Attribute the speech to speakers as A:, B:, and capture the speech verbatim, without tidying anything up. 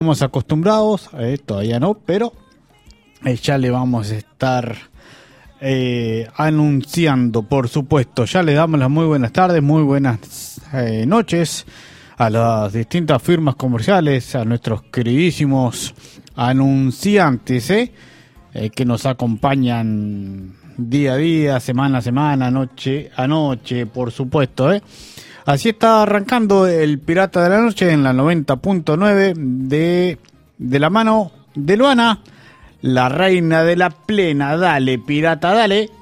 A: Estamos acostumbrados, eh, todavía no, pero eh, ya le vamos a estar eh, anunciando, por supuesto. Ya le damos las muy buenas tardes, muy buenas eh, noches a las distintas firmas comerciales, a nuestros queridísimos anunciantes eh, eh, que nos acompañan día a día, semana a semana, noche a noche, por supuesto. Eh. Así está arrancando el Pirata de la Noche en la noventa punto nueve de, de la mano de Luana, la reina de la plena. Dale, pirata, dale.